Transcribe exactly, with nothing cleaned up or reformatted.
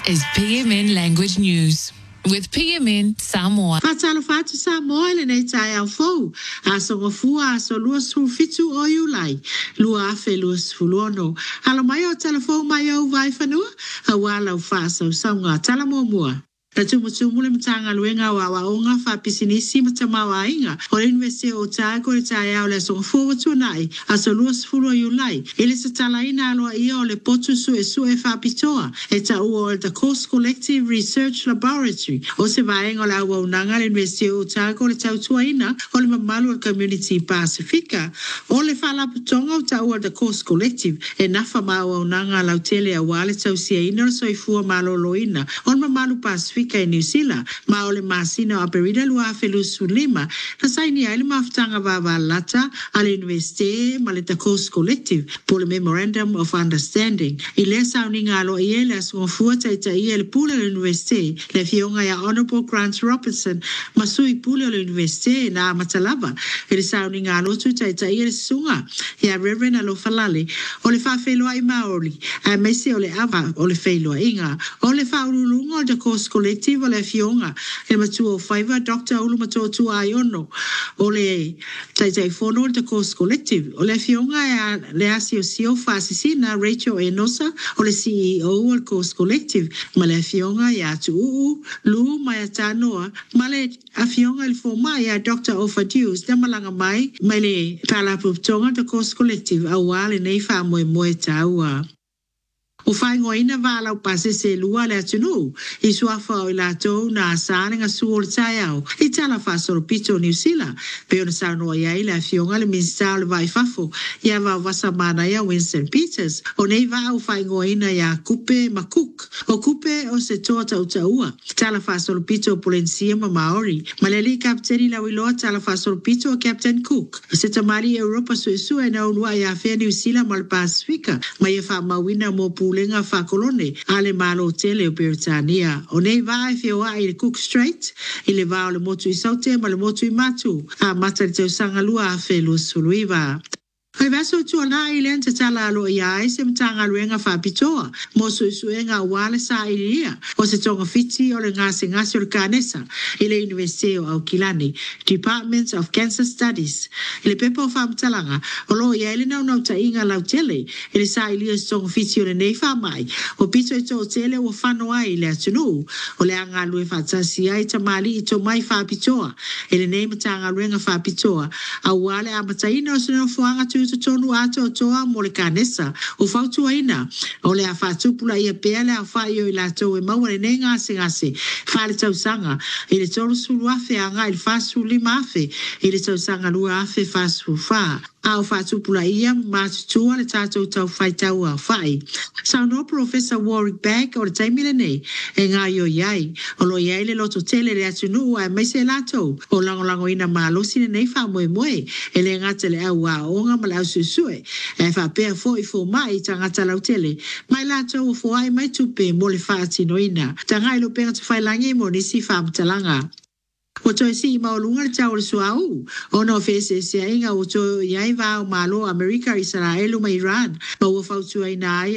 is P M N Language News with P M N Samoa. Fatalo fatu Samoa le nei tai au fou. Aso ngofua aso luas fitu o yulai. Lua afe luas fulono. Alo mai o telefon mai au vai fanua. Hawala u fasa u saunga talamo mua. Na tumutumu le mtanga luenga wa waonga fa pisinisi matamawa inga. O le universite o tago le tai au le aso ngofua tunai. Aso luas fulo yulai. Ele se talaina aloa ia o le potu su e su e fa pitoa. E ta ua o the Coast Collective Research Laboratory. O se vaenga la ua unanga le universite o tago le tautuaina. O le mamalu o Community Pacifica. O le fala putonga o ta ua the Coast Collective. E nafa ma ua unanga la utele a wale tausia ina so i fua maloloina. O le mamalu Pacifica e New Zealand, ma o le masina o aperida lua afelu sulima, na saini aile maftanga vava lata ale universite ma le the Coast Collective, po le Memorandum of Understanding. I le sauninga alo i ele asungo fuata ita i ele pule le universite, le fionga ya Honorable Grant Robertson, ma sui pule le universite na matalava, e le sauninga alo tuta ita i ele sunga, ya Reverend alo falale, o le fafelo ai maori, a mesi o le ava o le feilo inga, o le faululunga o the Coast Collective o le fionga e matua o faiva Doctor Ulu matua tua aiono o le taitai fono o the Coast Collective o le fionga e le asio sio fasisina Rachel Enosa o le C E O o le Coast Collective ma le fionga e atu uu lu mai atanoa ma le a fionga le foma e a Doctor Ofadius da malanga mai ma le talaputonga the Coast Collective a wale nei fa moe moe taua. O fai ngoina vala o pase se lua le atunu. I suafa o ilato na asane nga suo le tai au. I tala fasoro pito New Zealand. Peo na sauno ia ile a fionga le minsta le vai fafo. Ia va vasa mana ia Winston Peters. O nei va o fai ngoina ia kupe makuk. O kupe o se toa tau taua. Tala fasoro pito polensia ma Maori. Maleli kapteni la wiloa tala fasoro pito o Captain Cook. Se tamari Europa suesu e na unua ia fea New Zealand mal Pasifika. Ma ia fa mawina mo pu lenga fa kolone ale malo tele o Britania o nei vai fio ai le Cook Strait ile va le motu i saute ma le motu i matu a mata te sanga lua a felo suluiva. Hai vaso tua na i lenta tala alo i ai se mtanga luenga fa pitoa. Mosu isuenga wale sa ilia. O se tonga fiti o le ngase ngase o le kanesa. Ile Universite o Aukilani. Department of Cancer Studies. Ile pepa o fa mtalanga. O lo ia ile nau nau ta inga lau tele. Ile sa ilia se tonga fiti o le nei fa mai. O pito i to tele o fano ai le atunu. O le anga lue fa tasi ai tamali i to mai fa pitoa. Ile nei mtanga luenga fa pitoa. A wale a mataina o sino fuanga tu to tonu ato toa mo le kanesa o fautu aina o le afatu pula ia pea le afa i o ilato e maua le nenga ase ngase fa le tausanga i le tolu sulu afe anga i le fasu lima afe i le tausanga lua afe fasu fa a o fatu pula ia matutua le tatou tau fai tau a fai sauno Professor Warwick Bag o le taimile nei e ngā io iai o lo iai le loto tele le atunu a meise lato o lango lango ina malosi le nei fa moe moe e le ngata le au a onga ma au susue e fa pe fo i fo mai tangata lau tele mai lato o fo ai mai tupe mo le fati noina tanga ilo penga te fai langi mo nisi fa mtalanga o to si maulunga le tau le suau o no fese se inga o to iai va o malo America Israel ma Iran ma o fautu ai na